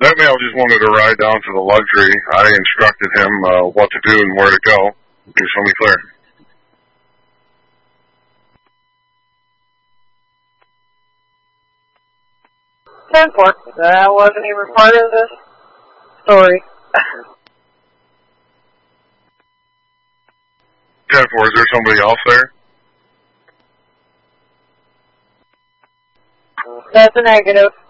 That male just wanted to ride down to the luxury. I instructed him what to do and where to go. Okay, show me clear. That wasn't even part of this story. 10-4, is there somebody else there? That's a negative.